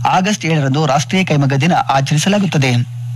August 7ರಂದು ರಾಷ್ಟ್ರೀಯ ಕೈಮಗ್ಗ ದಿನ ಆಚರಿಸಲಾಗುತ್ತದೆ.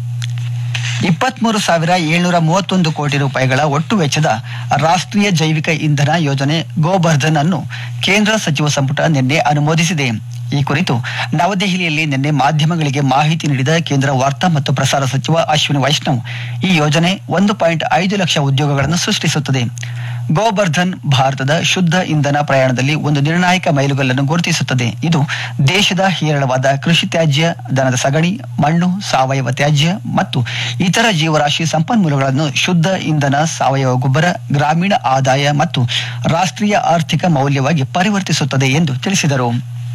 23,731 ಕೋಟಿ ರೂಪಾಯಿಗಳ ಒಟ್ಟು ವೆಚ್ಚದ ರಾಷ್ಟ್ರೀಯ ಜೈವಿಕ ಇಂಧನ ಯೋಜನೆ ಗೋಬರ್ಧನ್ ಅನ್ನು ಕೇಂದ್ರ ಸಚಿವ ಸಂಪುಟ ನಿನ್ನೆ ಅನುಮೋದಿಸಿದೆ. ಈ ಕುರಿತು ನವದೆಹಲಿಯಲ್ಲಿ ನಿನ್ನೆ ಮಾಧ್ಯಮಗಳಿಗೆ ಮಾಹಿತಿ ನೀಡಿದ ಕೇಂದ್ರ ವಾರ್ತಾ ಮತ್ತು ಪ್ರಸಾರ ಸಚಿವ ಅಶ್ವಿನಿ ವೈಷ್ಣವ್, ಈ ಯೋಜನೆ 1.5 ಲಕ್ಷ ಉದ್ಯೋಗಗಳನ್ನು ಸೃಷ್ಟಿಸುತ್ತದೆ. ಗೋಬರ್ಧನ್ ಭಾರತದ ಶುದ್ಧ ಇಂಧನ ಪ್ರಯಾಣದಲ್ಲಿ ಒಂದು ನಿರ್ಣಾಯಕ ಮೈಲುಗಲ್ಲನ್ನು ಗುರುತಿಸುತ್ತದೆ. ಇದು ದೇಶದ ಹೇರಳವಾದ ಕೃಷಿ ತ್ಯಾಜ್ಯ, ದನದ ಸಗಣಿ, ಮಣ್ಣು, ಸಾವಯವ ತ್ಯಾಜ್ಯ ಮತ್ತು ಇತರ ಜೀವರಾಶಿ ಸಂಪನ್ಮೂಲಗಳನ್ನು ಶುದ್ಧ ಇಂಧನ, ಸಾವಯವ ಗೊಬ್ಬರ, ಗ್ರಾಮೀಣ ಆದಾಯ ಮತ್ತು ರಾಷ್ಟ್ರೀಯ ಆರ್ಥಿಕ ಮೌಲ್ಯವಾಗಿ ಪರಿವರ್ತಿಸುತ್ತದೆ ಎಂದು ತಿಳಿಸಿದರು.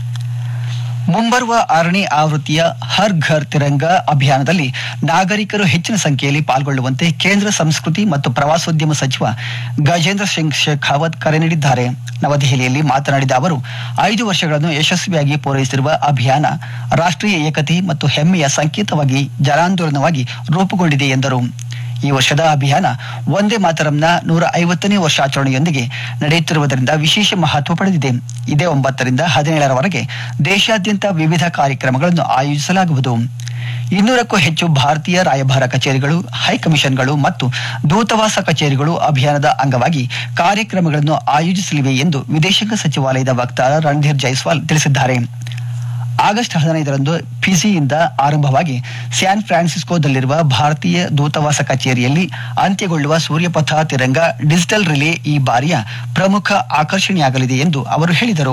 ಮುಂಬರುವ 6ನೇ ಆವೃತ್ತಿಯ ಹರ್ ಘರ್ ತಿರಂಗಾ ಅಭಿಯಾನದಲ್ಲಿ ನಾಗರಿಕರು ಹೆಚ್ಚಿನ ಸಂಖ್ಯೆಯಲ್ಲಿ ಪಾಲ್ಗೊಳ್ಳುವಂತೆ ಕೇಂದ್ರ ಸಂಸ್ಕೃತಿ ಮತ್ತು ಪ್ರವಾಸೋದ್ಯಮ ಸಚಿವ ಗಜೇಂದ್ರ ಸಿಂಗ್ ಶೇಖಾವತ್ ಕರೆ ನೀಡಿದ್ದಾರೆ. ನವದೆಹಲಿಯಲ್ಲಿ ಮಾತನಾಡಿದ ಅವರು, 5 ವರ್ಷಗಳನ್ನು ಯಶಸ್ವಿಯಾಗಿ ಪೂರೈಸಿರುವ ಅಭಿಯಾನ ರಾಷ್ಟ್ರೀಯ ಏಕತೆ ಮತ್ತು ಹೆಮ್ಮೆಯ ಸಂಕೇತವಾಗಿ ಜನಾಂದೋಲನವಾಗಿ ರೂಪುಗೊಂಡಿದೆ ಎಂದರು. ಈ ವರ್ಷದ ಅಭಿಯಾನ ವಂದೇ ಮಾತರಂನ 150ನೇ ವರ್ಷಾಚರಣೆಯೊಂದಿಗೆ ನಡೆಯುತ್ತಿರುವುದರಿಂದ ವಿಶೇಷ ಮಹತ್ವ ಪಡೆದಿದೆ. ಇದೇ 9ರಿಂದ 17ರವರೆಗೆ ದೇಶಾದ್ಯಂತ ವಿವಿಧ ಕಾರ್ಯಕ್ರಮಗಳನ್ನು ಆಯೋಜಿಸಲಾಗುವುದು. 200ಕ್ಕೂ ಹೆಚ್ಚು ಭಾರತೀಯ ರಾಯಭಾರ ಕಚೇರಿಗಳು, ಹೈಕಮಿಷನ್ಗಳು ಮತ್ತು ದೂತಾವಾಸ ಕಚೇರಿಗಳು ಅಭಿಯಾನದ ಅಂಗವಾಗಿ ಕಾರ್ಯಕ್ರಮಗಳನ್ನು ಆಯೋಜಿಸಲಿವೆ ಎಂದು ವಿದೇಶಾಂಗ ಸಚಿವಾಲಯದ ವಕ್ತಾರ ರಣಧೀರ್ ಜೈಸ್ವಾಲ್ ತಿಳಿಸಿದ್ದಾರೆ. ಆಗಸ್ಟ್ 15ರಂದು ಫಿಜಿಯಿಂದ ಆರಂಭವಾಗಿ ಸ್ಯಾನ್ ಫ್ರಾನ್ಸಿಸ್ಕೋದಲ್ಲಿರುವ ಭಾರತೀಯ ದೂತಾವಾಸ ಕಚೇರಿಯಲ್ಲಿ ಅಂತ್ಯಗೊಳ್ಳುವ ಸೂರ್ಯಪಥ ತಿರಂಗ ಡಿಜಿಟಲ್ ರಿಲೇ ಈ ಬಾರಿಯ ಪ್ರಮುಖ ಆಕರ್ಷಣೆಯಾಗಲಿದೆ ಎಂದು ಅವರು ಹೇಳಿದರು.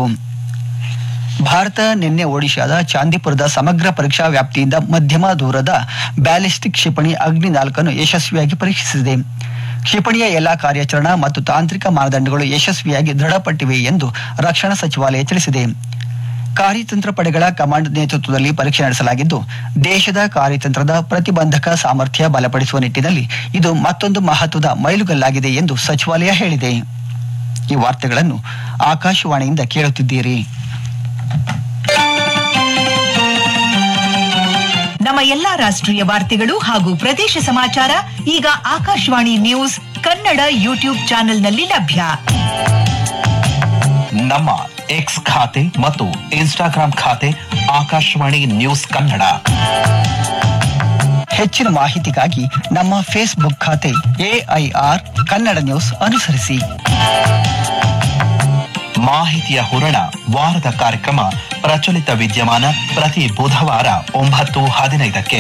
ಭಾರತ ನಿನ್ನೆ ಒಡಿಶಾದ ಚಾಂದಿಪುರದ ಸಮಗ್ರ ಪರೀಕ್ಷಾ ವ್ಯಾಪ್ತಿಯಿಂದ ಮಧ್ಯಮ ದೂರದ ಬ್ಯಾಲಿಸ್ಟಿಕ್ ಕ್ಷಿಪಣಿ ಅಗ್ನಿ 4 ಯಶಸ್ವಿಯಾಗಿ ಪರೀಕ್ಷಿಸಿದೆ. ಕ್ಷಿಪಣಿಯ ಎಲ್ಲಾ ಕಾರ್ಯಾಚರಣಾ ಮತ್ತು ತಾಂತ್ರಿಕ ಮಾನದಂಡಗಳು ಯಶಸ್ವಿಯಾಗಿ ದೃಢಪಟ್ಟಿವೆ ಎಂದು ರಕ್ಷಣಾ ಸಚಿವಾಲಯ ತಿಳಿಸಿದೆ. ಕಾರ್ಯತಂತ್ರ ಪಡೆಗಳ ಕಮಾಂಡ್ ನೇತೃತ್ವದಲ್ಲಿ ಪರೀಕ್ಷೆ ನಡೆಸಲಾಗಿದ್ದು, ದೇಶದ ಕಾರ್ಯತಂತ್ರದ ಪ್ರತಿಬಂಧಕ ಸಾಮರ್ಥ್ಯ ಬಲಪಡಿಸುವ ನಿಟ್ಟಿನಲ್ಲಿ ಇದು ಮತ್ತೊಂದು ಮಹತ್ವದ ಮೈಲುಗಲ್ಲಾಗಿದೆ ಎಂದು ಸಚಿವಾಲಯ ಹೇಳಿದೆ. ಈ ವಾರ್ತೆಗಳನ್ನು ಆಕಾಶವಾಣಿಯಿಂದ ಕೇಳುತ್ತಿದ್ದೀರಿ. ನಮ್ಮ ಎಲ್ಲಾ ರಾಷ್ಟ್ರೀಯ ವಾರ್ತೆಗಳು ಹಾಗೂ ಪ್ರದೇಶ ಸಮಾಚಾರ ಈಗ ಆಕಾಶವಾಣಿ ನ್ಯೂಸ್ ಕನ್ನಡ ಯೂಟ್ಯೂಬ್ ಚಾನೆಲ್ನಲ್ಲಿ ಲಭ್ಯ. ನಮ್ಮ ಎಕ್ಸ್ ಖಾತೆ ಮತ್ತು ಇನ್ಸ್ಟಾಗ್ರಾಂ ಖಾತೆ ಆಕಾಶವಾಣಿ ನ್ಯೂಸ್ ಕನ್ನಡ. ಹೆಚ್ಚಿನ ಮಾಹಿತಿಗಾಗಿ ನಮ್ಮ ಫೇಸ್ಬುಕ್ ಖಾತೆ AIR ಕನ್ನಡ ನ್ಯೂಸ್ ಅನುಸರಿಸಿ. ಮಾಹಿತಿಯ ಹೂರಣ ವಾರದ ಕಾರ್ಯಕ್ರಮ ಪ್ರಚಲಿತ ವಿದ್ಯಮಾನ ಪ್ರತಿ ಬುಧವಾರ 9:15ಕ್ಕೆ.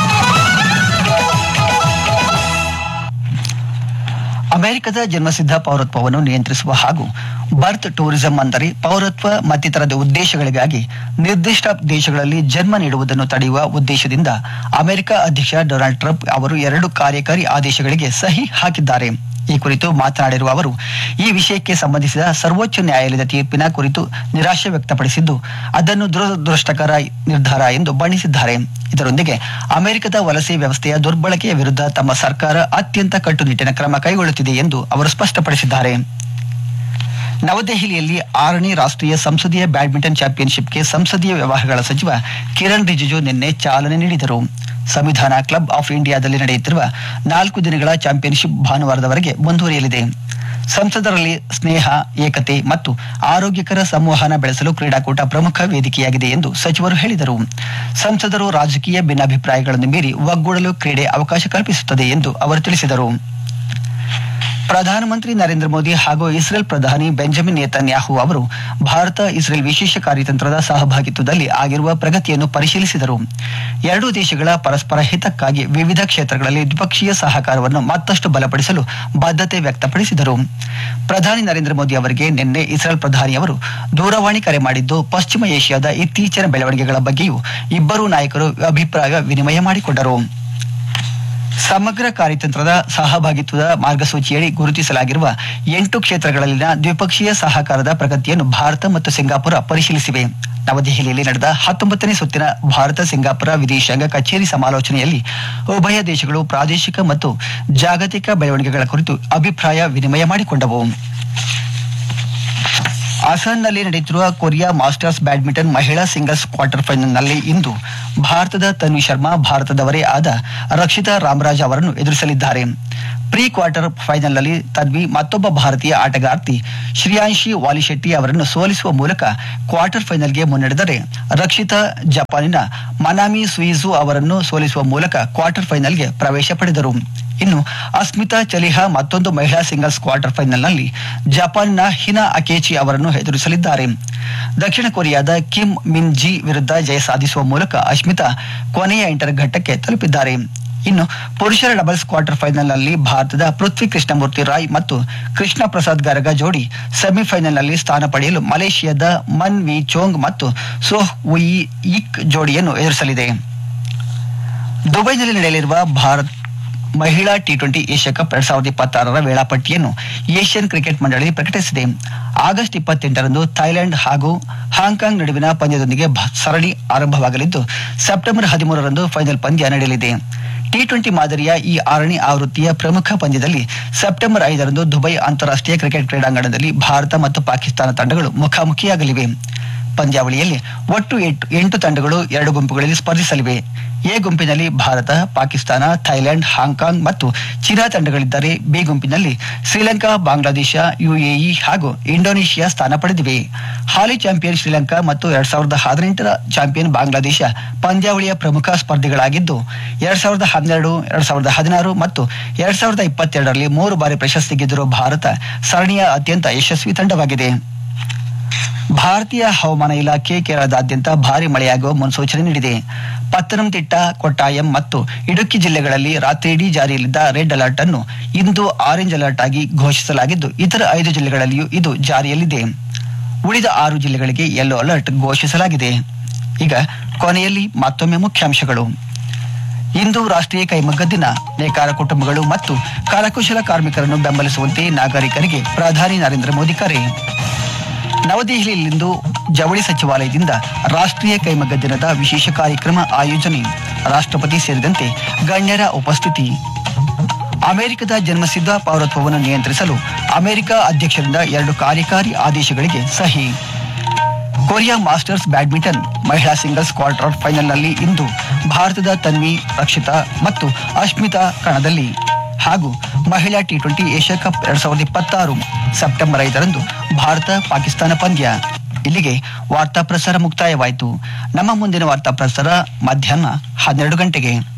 ಅಮೆರಿಕದ ಜನ್ಮಸಿದ್ಧ ಪೌರತ್ವವನ್ನು ನಿಯಂತ್ರಿಸುವ ಹಾಗೂ ಬರ್ತ್ ಟೂರಿಸಂ ಅಂದರೆ ಪೌರತ್ವ ಮತ್ತಿತರದ ಉದ್ದೇಶಗಳಿಗಾಗಿ ನಿರ್ದಿಷ್ಟ ದೇಶಗಳಲ್ಲಿ ಜನ್ಮ ನೀಡುವುದನ್ನು ತಡೆಯುವ ಉದ್ದೇಶದಿಂದ ಅಮೆರಿಕ ಅಧ್ಯಕ್ಷ ಡೊನಾಲ್ಡ್ ಟ್ರಂಪ್ ಅವರು 2 ಕಾರ್ಯಕಾರಿ ಆದೇಶಗಳಿಗೆ ಸಹಿ ಹಾಕಿದ್ದಾರೆ. ಈ ಕುರಿತು ಮಾತನಾಡಿರುವ ಅವರು, ಈ ವಿಷಯಕ್ಕೆ ಸಂಬಂಧಿಸಿದ ಸರ್ವೋಚ್ಚ ನ್ಯಾಯಾಲಯದ ತೀರ್ಪಿನ ಕುರಿತು ನಿರಾಶೆ ವ್ಯಕ್ತಪಡಿಸಿದ್ದು, ಅದನ್ನು ದುರದೃಷ್ಟಕರ ನಿರ್ಧಾರ ಎಂದು ಬಣ್ಣಿಸಿದ್ದಾರೆ. ಇದರೊಂದಿಗೆ ಅಮೆರಿಕದ ವಲಸೆ ವ್ಯವಸ್ಥೆಯ ದುರ್ಬಳಕೆಯ ವಿರುದ್ಧ ತಮ್ಮ ಸರ್ಕಾರ ಅತ್ಯಂತ ಕಟ್ಟುನಿಟ್ಟಿನ ಕ್ರಮ ಕೈಗೊಳ್ಳುತ್ತಿದೆ ಎಂದು ಅವರು ಸ್ಪಷ್ಟಪಡಿಸಿದ್ದಾರೆ. ನವದೆಹಲಿಯಲ್ಲಿ 6ನೇ ರಾಷ್ಟ್ರೀಯ ಸಂಸದೀಯ ಬ್ಯಾಡ್ಮಿಂಟನ್ ಚಾಂಪಿಯನ್ಶಿಪ್ಗೆ ಸಂಸದೀಯ ವ್ಯವಹಾರಗಳ ಸಚಿವ ಕಿರಣ್ ರಿಜಿಜು ನಿನ್ನೆ ಚಾಲನೆ ನೀಡಿದರು. ಸಂವಿಧಾನ ಕ್ಲಬ್ ಆಫ್ ಇಂಡಿಯಾದಲ್ಲಿ ನಡೆಯುತ್ತಿರುವ 4 ದಿನಗಳ ಚಾಂಪಿಯನ್ಶಿಪ್ ಭಾನುವಾರದವರೆಗೆ ಮುಂದುವರಿಯಲಿದೆ. ಸಂಸದರಲ್ಲಿ ಸ್ನೇಹ, ಏಕತೆ ಮತ್ತು ಆರೋಗ್ಯಕರ ಸಂವಹನ ಬೆಳೆಸಲು ಕ್ರೀಡಾಕೂಟ ಪ್ರಮುಖ ವೇದಿಕೆಯಾಗಿದೆ ಎಂದು ಸಚಿವರು ಹೇಳಿದರು. ಸಂಸದರು ರಾಜಕೀಯ ಭಿನ್ನಾಭಿಪ್ರಾಯಗಳನ್ನು ಮೀರಿ ಒಗ್ಗೂಡಲು ಕ್ರೀಡೆ ಅವಕಾಶ ಕಲ್ಪಿಸುತ್ತದೆ ಎಂದು ಅವರು ತಿಳಿಸಿದರು. ಪ್ರಧಾನಮಂತ್ರಿ ನರೇಂದ್ರ ಮೋದಿ ಹಾಗೂ ಇಸ್ರೇಲ್ ಪ್ರಧಾನಿ ಬೆಂಜಮಿನ್ ನೇತನ್ಯಾಹು ಅವರು ಭಾರತ ಇಸ್ರೇಲ್ ವಿಶೇಷ ಕಾರ್ಯತಂತ್ರದ ಸಹಭಾಗಿತ್ವದಲ್ಲಿ ಆಗಿರುವ ಪ್ರಗತಿಯನ್ನು ಪರಿಶೀಲಿಸಿದರು. 2 ದೇಶಗಳ ಪರಸ್ಪರ ಹಿತಕ್ಕಾಗಿ ವಿವಿಧ ಕ್ಷೇತ್ರಗಳಲ್ಲಿ ದ್ವಿಪಕ್ಷೀಯ ಸಹಕಾರವನ್ನು ಮತ್ತಷ್ಟು ಬಲಪಡಿಸಲು ಬದ್ಧತೆ ವ್ಯಕ್ತಪಡಿಸಿದರು. ಪ್ರಧಾನಿ ನರೇಂದ್ರ ಮೋದಿ ಅವರಿಗೆ ನಿನ್ನೆ ಇಸ್ರೇಲ್ ಪ್ರಧಾನಿಯವರು ದೂರವಾಣಿ ಕರೆ ಮಾಡಿದ್ದು, ಪಶ್ಚಿಮ ಏಷ್ಯಾದ ಇತ್ತೀಚಿನ ಬೆಳವಣಿಗೆಗಳ ಬಗ್ಗೆಯೂ ಇಬ್ಬರೂ ನಾಯಕರು ಅಭಿಪ್ರಾಯ ವಿನಿಮಯ ಮಾಡಿಕೊಂಡರು. ಸಮಗ್ರ ಕಾರ್ಯತಂತ್ರದ ಸಹಭಾಗಿತ್ವದ ಮಾರ್ಗಸೂಚಿಯಡಿ ಗುರುತಿಸಲಾಗಿರುವ 8 ಕ್ಷೇತ್ರಗಳಲ್ಲಿನ ದ್ವಿಪಕ್ಷೀಯ ಸಹಕಾರದ ಪ್ರಗತಿಯನ್ನು ಭಾರತ ಮತ್ತು ಸಿಂಗಾಪುರ ಪರಿಶೀಲಿಸಿವೆ. ನವದೆಹಲಿಯಲ್ಲಿ ನಡೆದ 19ನೇ ಸುತ್ತಿನ ಭಾರತ ಸಿಂಗಾಪುರ ವಿದೇಶಾಂಗ ಕಚೇರಿ ಸಮಾಲೋಚನೆಯಲ್ಲಿ ಉಭಯ ದೇಶಗಳು ಪ್ರಾದೇಶಿಕ ಮತ್ತು ಜಾಗತಿಕ ಬೆಳವಣಿಗೆಗಳ ಕುರಿತು ಅಭಿಪ್ರಾಯ ವಿನಿಮಯ ಮಾಡಿಕೊಂಡವು. ಅಸ್ಸಾಂನಲ್ಲಿ ನಡೆಯುತ್ತಿರುವ ಕೊರಿಯಾ ಮಾಸ್ಟರ್ಸ್ ಬ್ಯಾಡ್ಮಿಂಟನ್ ಮಹಿಳಾ ಸಿಂಗಲ್ಸ್ ಕ್ವಾರ್ಟರ್ ಫೈನಲ್ನಲ್ಲಿ ಇಂದು ಭಾರತದ ತನ್ವಿ ಶರ್ಮಾ ಭಾರತದವರೇ ಆದ ರಕ್ಷಿತಾ ರಾಮರಾಜ್ ಅವರನ್ನು ಎದುರಿಸಲಿದ್ದಾರೆ. ಪ್ರೀ ಕ್ವಾರ್ಟರ್ ಫೈನಲ್ನಲ್ಲಿ ತನ್ವಿ ಮತ್ತೊಬ್ಬ ಭಾರತೀಯ ಆಟಗಾರ್ತಿ ಶ್ರೇಯಾಂಶಿ ವಾಲಿಶೆಟ್ಟಿ ಅವರನ್ನು ಸೋಲಿಸುವ ಮೂಲಕ ಕ್ವಾರ್ಟರ್ ಫೈನಲ್ಗೆ ಮುನ್ನಡೆದರೆ, ರಕ್ಷಿತಾ ಜಪಾನಿನ ಮನಾಮಿ ಸುಯಿಜು ಅವರನ್ನು ಸೋಲಿಸುವ ಮೂಲಕ ಕ್ವಾರ್ಟರ್ ಫೈನಲ್ಗೆ ಪ್ರವೇಶ ಪಡೆದರು. ಇನ್ನು ಅಸ್ಮಿತಾ ಚಲಿಹಾ ಮತ್ತೊಂದು ಮಹಿಳಾ ಸಿಂಗಲ್ಸ್ ಕ್ವಾರ್ಟರ್ ಫೈನಲ್ನಲ್ಲಿ ಜಪಾನ್ನ ಹಿನಾ ಅಕೇಚಿ ಅವರನ್ನು ಎದುರಿಸಲಿದ್ದಾರೆ. ದಕ್ಷಿಣ ಕೊರಿಯಾದ ಕಿಮ್ ಮಿನ್ ಜಿ ವಿರುದ್ಧ ಜಯ ಸಾಧಿಸುವ ಮೂಲಕ ಅಸ್ಮಿತಾ ಕೊನೆಯ 8ರ ಘಟ್ಟಕ್ಕೆ ತಲುಪಿದ್ದಾರೆ. ಇನ್ನು ಪುರುಷರ ಡಬಲ್ಸ್ ಕ್ವಾರ್ಟರ್ ಫೈನಲ್ನಲ್ಲಿ ಭಾರತದ ಪೃಥ್ವಿ ಕೃಷ್ಣಮೂರ್ತಿ ರಾಯ್ ಮತ್ತು ಕೃಷ್ಣ ಪ್ರಸಾದ್ ಗರಗ ಜೋಡಿ ಸೆಮಿಫೈನಲ್ನಲ್ಲಿ ಸ್ಥಾನ ಪಡೆಯಲು ಮಲೇಷಿಯಾದ ಮನ್ ವಿ ಚೋಂಗ್ ಮತ್ತು ಸೋಹ್ ವುಯಿ ಇಕ್ ಜೋಡಿಯನ್ನು ಎದುರಿಸಲಿದೆ. ದುಬೈನಲ್ಲಿ ನಡೆಯಲಿರುವ ಭಾರತ ಮಹಿಳಾ ಟಿ20 ಏಷ್ಯಾ ಕಪ್ 2026ರ ವೇಳಾಪಟ್ಟಿಯನ್ನು ಏಷ್ಯನ್ ಕ್ರಿಕೆಟ್ ಮಂಡಳಿ ಪ್ರಕಟಿಸಿದೆ. ಆಗಸ್ಟ್ 28ರಂದು ಥೈಲ್ಯಾಂಡ್ ಹಾಗೂ ಹಾಂಕಾಂಗ್ ನಡುವಿನ ಪಂದ್ಯದೊಂದಿಗೆ ಸರಣಿ ಆರಂಭವಾಗಲಿದ್ದು, ಸೆಪ್ಟೆಂಬರ್ 13ರಂದು ಫೈನಲ್ ಪಂದ್ಯ ನಡೆಯಲಿದೆ. ಟಿ20 ಮಾದರಿಯ ಈ 6ನೇ ಆವೃತ್ತಿಯ ಪ್ರಮುಖ ಪಂದ್ಯದಲ್ಲಿ ಸೆಪ್ಟೆಂಬರ್ 5ರಂದು ದುಬೈ ಅಂತಾರಾಷ್ಟ್ರೀಯ ಕ್ರಿಕೆಟ್ ಕ್ರೀಡಾಂಗಣದಲ್ಲಿ ಭಾರತ ಮತ್ತು ಪಾಕಿಸ್ತಾನ ತಂಡಗಳು ಮುಖಾಮುಖಿಯಾಗಲಿವೆ. ಪಂದ್ಯಾವಳಿಯಲ್ಲಿ ಒಟ್ಟು 8 ತಂಡಗಳು 2 ಗುಂಪುಗಳಲ್ಲಿ ಸ್ಪರ್ಧಿಸಲಿವೆ. ಎ ಗುಂಪಿನಲ್ಲಿ ಭಾರತ, ಪಾಕಿಸ್ತಾನ, ಥೈಲ್ಯಾಂಡ್, ಹಾಂಕಾಂಗ್ ಮತ್ತು ಚೀನಾ ತಂಡಗಳಿದ್ದರೆ ಬಿ ಗುಂಪಿನಲ್ಲಿ ಶ್ರೀಲಂಕಾ, ಬಾಂಗ್ಲಾದೇಶ, ಯುಎಇ ಹಾಗೂ ಇಂಡೋನೇಷಿಯಾ ಸ್ಥಾನ ಪಡೆದಿವೆ. ಹಾಲಿ ಚಾಂಪಿಯನ್ ಶ್ರೀಲಂಕಾ ಮತ್ತು 2018ರ ಚಾಂಪಿಯನ್ ಬಾಂಗ್ಲಾದೇಶ ಪಂದ್ಯಾವಳಿಯ ಪ್ರಮುಖ ಸ್ಪರ್ಧಿಗಳಾಗಿದ್ದು, 2012, 2016 ಮತ್ತು 2022ರಲ್ಲಿ 3 ಬಾರಿ ಪ್ರಶಸ್ತಿ ಗೆದ್ದಿರುವ ಭಾರತ ಸರಣಿಯ ಅತ್ಯಂತ ಯಶಸ್ವಿ ತಂಡವಾಗಿದೆ. ಭಾರತೀಯ ಹವಾಮಾನ ಇಲಾಖೆ ಕೇರಳದಾದ್ಯಂತ ಭಾರಿ ಮಳೆಯಾಗುವ ಮುನ್ಸೂಚನೆ ನೀಡಿದೆ. ಪತ್ತನಂತಿಟ್ಟ, ಕೊಟ್ಟಾಯಂ ಮತ್ತು ಇಡುಕ್ಕಿ ಜಿಲ್ಲೆಗಳಲ್ಲಿ ರಾತ್ರಿಯಿಡೀ ಜಾರಿಯಲ್ಲಿದ್ದ ರೆಡ್ ಅಲರ್ಟ್ ಅನ್ನು ಇಂದು ಆರೆಂಜ್ ಅಲರ್ಟ್ ಆಗಿ ಘೋಷಿಸಲಾಗಿದ್ದು, ಇತರ 5 ಜಿಲ್ಲೆಗಳಲ್ಲಿಯೂ ಇದು ಜಾರಿಯಲ್ಲಿದೆ. ಉಳಿದ 6 ಜಿಲ್ಲೆಗಳಿಗೆ ಯೆಲ್ಲೋ ಅಲರ್ಟ್ ಘೋಷಿಸಲಾಗಿದೆ. ಈಗ ಕೊನೆಯಲ್ಲಿ ಮತ್ತೊಮ್ಮೆ ಮುಖ್ಯಾಂಶಗಳು. ಇಂದು ರಾಷ್ಟ್ರೀಯ ಕೈಮಗ್ಗ ದಿನ. ನೇಕಾರ ಕುಟುಂಬಗಳು ಮತ್ತು ಕರಕುಶಲ ಕಾರ್ಮಿಕರನ್ನು ಬೆಂಬಲಿಸುವಂತೆ ನಾಗರಿಕರಿಗೆ ಪ್ರಧಾನಿ ನರೇಂದ್ರ ಮೋದಿ ಕರೆ. ನವದೆಹಲಿಯಲ್ಲಿಂದು ಜವಳಿ ಸಚಿವಾಲಯದಿಂದ ರಾಷ್ಟ್ರೀಯ ಕೈಮಗ್ಗ ದಿನದ ವಿಶೇಷ ಕಾರ್ಯಕ್ರಮ ಆಯೋಜನೆ. ರಾಷ್ಟ್ರಪತಿ ಸೇರಿದಂತೆ ಗಣ್ಯರ ಉಪಸ್ಥಿತಿ. ಅಮೆರಿಕದ ಜನ್ಮಸಿದ್ಧ ಪೌರತ್ವವನ್ನು ನಿಯಂತ್ರಿಸಲು ಅಮೆರಿಕ ಅಧ್ಯಕ್ಷರಿಂದ 2 ಕಾರ್ಯಕಾರಿ ಆದೇಶಗಳಿಗೆ ಸಹಿ. ಕೊರಿಯಾ ಮಾಸ್ಟರ್ಸ್ ಬ್ಯಾಡ್ಮಿಂಟನ್ ಮಹಿಳಾ ಸಿಂಗಲ್ಸ್ ಕ್ವಾರ್ಟರ್ ಫೈನಲ್ನಲ್ಲಿ ಇಂದು ಭಾರತದ ತನ್ವಿ, ರಕ್ಷಿತಾ ಮತ್ತು ಅಶ್ಮಿತಾ ಕಣದಲ್ಲಿ ಹಾಗೂ ಮಹಿಳಾ T20 Asia cup 2026 September 5ರಂದು Bharat Pakistan ಪಂದ್ಯ. ಇಲ್ಲಿಗೆ ವಾರ್ತಾ ಪ್ರಸಾರ ಮುಕ್ತಾಯವಾಯಿತು. ನಮ್ಮ ಮುಂದಿನ ವಾರ್ತಾ ಪ್ರಸಾರ ಮಧ್ಯಾಹ್ನ 12 ಗಂಟೆಗೆ.